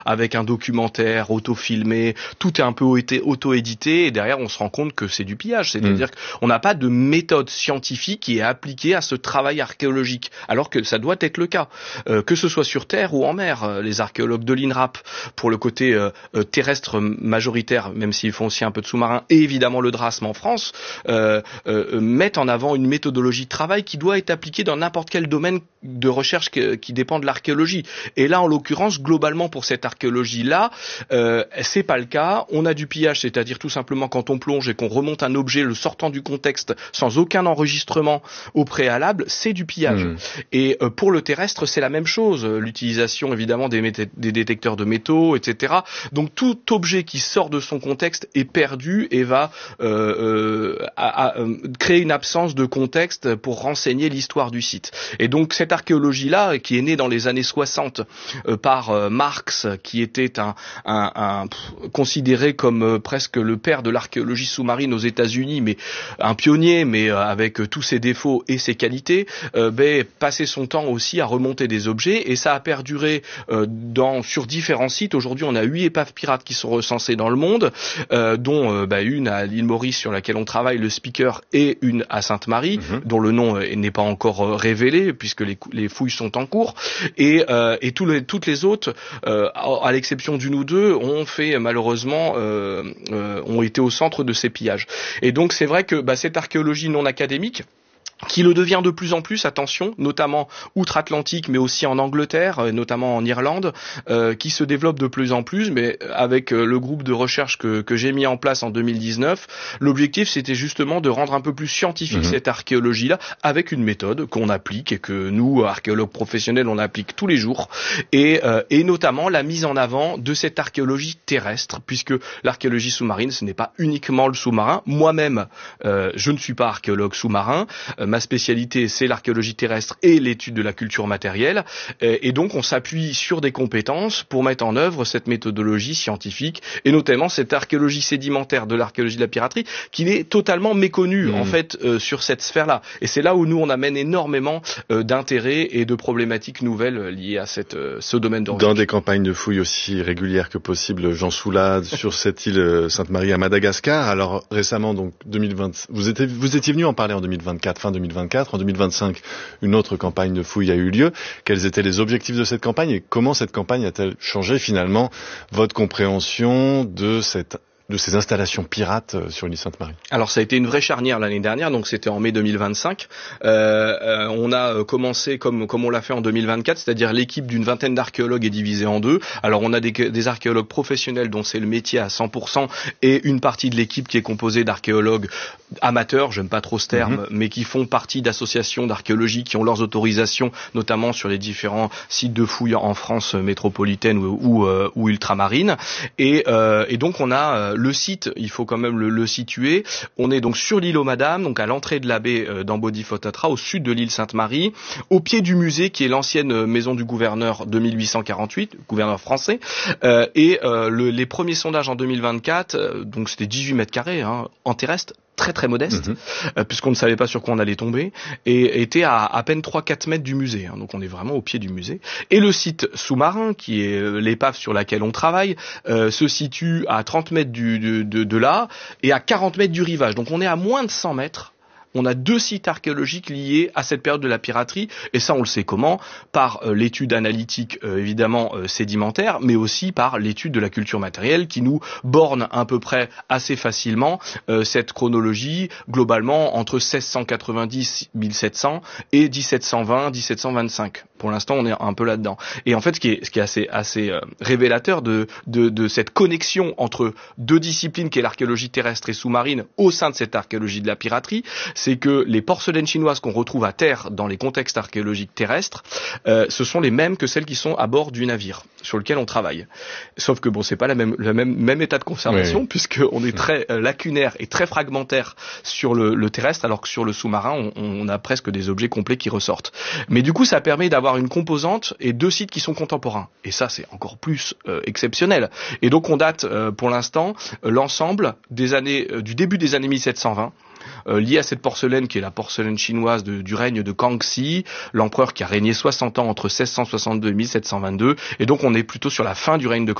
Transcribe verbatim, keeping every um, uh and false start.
avec un documentaire auto-filmé, tout est un peu auto-édité, et derrière on se rend compte que c'est du pillage, c'est-à-dire mmh. qu'on n'a pas de méthode scientifique qui est appliquée à ce travail archéologique, alors que ça doit être le cas, euh, que ce soit sur terre ou en mer. Les archéologues de l'INRAP, pour le côté euh, terrestre majoritaire, même s'ils font aussi un peu de sous-marin, et évidemment le DRASM en France, euh, euh, mettent en avant une méthodologie de travail qui doit être appliquée dans n'importe quel domaine de recherche qui, qui dépend de l'archéologie. Et là, en l'occurrence, globalement pour cette archéologie-là, euh, c'est pas le cas. On a du pillage, c'est-à-dire tout simplement quand on plonge et qu'on remonte un objet le sortant du contexte sans aucun enregistrement au préalable, c'est du pillage. Mmh. Et euh, pour le terrestre, c'est la même chose. L'utilisation évidemment des, méta- des détecteurs de métaux, et cetera. Donc tout objet qui sort de son contexte est perdu et va euh, euh, à, à, euh, créer une absence de contexte pour renseigner l'histoire du site. Et donc cette archéologie-là, qui est née dans les années soixante euh, par euh, Marx, qui était un, un, un pff, considéré comme euh, presque le père de l'archéologie sous-marine aux États-Unis, mais un pionnier, mais euh, avec euh, tous ses défauts et ses qualités, euh, ben, passait son temps aussi à remonter des objets, et ça a perduré euh, dans sur différents sites. Aujourd'hui, on a huit épaves pirates qui sont recensées dans le monde, euh, dont euh, ben, une à l'île Maurice sur laquelle on travaille, le Speaker, et une à Sainte-Marie, mmh. dont le nom euh, n'est pas encore euh, révélé puisque les, les fouilles sont en cours, et, euh, et tous les, toutes les autres, euh, à, à l'exception d'une ou deux, ont fait malheureusement euh, euh, ont été au centre de ces pillages. Et donc c'est vrai que bah, cette archéologie non académique, qui le devient de plus en plus, attention, notamment outre-Atlantique, mais aussi en Angleterre, notamment en Irlande, euh, qui se développe de plus en plus, mais avec le groupe de recherche que, que j'ai mis en place en deux mille dix-neuf, l'objectif c'était justement de rendre un peu plus scientifique mmh. cette archéologie-là, avec une méthode qu'on applique et que nous, archéologues professionnels, on applique tous les jours, et, euh, et notamment la mise en avant de cette archéologie terrestre, puisque l'archéologie sous-marine, ce n'est pas uniquement le sous-marin. Moi-même, euh, je ne suis pas archéologue sous-marin, euh, ma spécialité, c'est l'archéologie terrestre et l'étude de la culture matérielle. Et donc, on s'appuie sur des compétences pour mettre en œuvre cette méthodologie scientifique, et notamment cette archéologie sédimentaire de l'archéologie de la piraterie, qui est totalement méconnue, mmh. en fait, euh, sur cette sphère-là. Et c'est là où nous, on amène énormément euh, d'intérêts et de problématiques nouvelles liées à cette, euh, ce domaine de recherche. Dans des campagnes de fouilles aussi régulières que possible, Jean Soulade, sur cette île Sainte-Marie à Madagascar. Alors, récemment, donc, deux mille vingt, vous étiez, vous étiez venu en parler en deux mille vingt-quatre, fin deux mille vingt-quatre. En deux mille vingt-cinq, une autre campagne de fouilles a eu lieu. Quels étaient les objectifs de cette campagne et comment cette campagne a-t-elle changé finalement votre compréhension de cette de ces installations pirates sur l'île Sainte-Marie? Alors ça a été une vraie charnière l'année dernière, donc c'était en mai deux mille vingt-cinq. Euh, euh, on a commencé comme comme on l'a fait en deux mille vingt-quatre, c'est-à-dire l'équipe d'une vingtaine d'archéologues est divisée en deux. Alors on a des, des archéologues professionnels dont c'est le métier à cent pour cent, et une partie de l'équipe qui est composée d'archéologues amateurs, j'aime pas trop ce terme, mm-hmm. mais qui font partie d'associations d'archéologie qui ont leurs autorisations, notamment sur les différents sites de fouilles en France métropolitaine ou, ou, euh, ou ultramarine. Et, euh, et donc on a le site, il faut quand même le, le situer. On est donc sur l'île aux Madames, donc à l'entrée de la baie euh, d'Ambodifotatra, au sud de l'île Sainte-Marie, au pied du musée qui est l'ancienne maison du gouverneur de mille huit cent quarante-huit, gouverneur français. Euh, et euh, le, les premiers sondages en deux mille vingt-quatre, euh, donc c'était dix-huit mètres carrés, hein, en terrestre, très très modeste, mmh. euh, puisqu'on ne savait pas sur quoi on allait tomber, et était à à peine trois à quatre mètres du musée, hein, donc on est vraiment au pied du musée. Et le site sous-marin, qui est euh, l'épave sur laquelle on travaille, euh, se situe à trente mètres du, de, de, de là, et à quarante mètres du rivage, donc on est à moins de cent mètres. On a deux sites archéologiques liés à cette période de la piraterie, et ça on le sait comment, par euh, l'étude analytique euh, évidemment euh, sédimentaire, mais aussi par l'étude de la culture matérielle qui nous borne à peu près assez facilement euh, cette chronologie globalement entre seize cent quatre-vingt-dix mille sept cents et dix-sept cent vingt dix-sept cent vingt-cinq. Pour l'instant, on est un peu là-dedans. Et en fait, ce qui est, ce qui est assez, assez euh, révélateur de, de, de cette connexion entre deux disciplines, qui est l'archéologie terrestre et sous-marine, au sein de cette archéologie de la piraterie, c'est que les porcelaines chinoises qu'on retrouve à terre dans les contextes archéologiques terrestres, euh, ce sont les mêmes que celles qui sont à bord du navire sur lequel on travaille. Sauf que bon, c'est pas la même, le même, même état de conservation, oui. puisque on est très euh, lacunaire et très fragmentaire sur le, le terrestre, alors que sur le sous-marin, on, on a presque des objets complets qui ressortent. Mais du coup, ça permet d'avoir une composante et deux sites qui sont contemporains. Et ça, c'est encore plus euh, exceptionnel. Et donc, on date euh, pour l'instant euh, l'ensemble des années, euh, du début des années mille sept cent vingt euh, liées à cette porcelaine qui est la porcelaine chinoise de, du règne de Kangxi, l'empereur qui a régné soixante ans entre seize cent soixante-deux et mille sept cent vingt-deux. Et donc on est plutôt sur la fin du règne de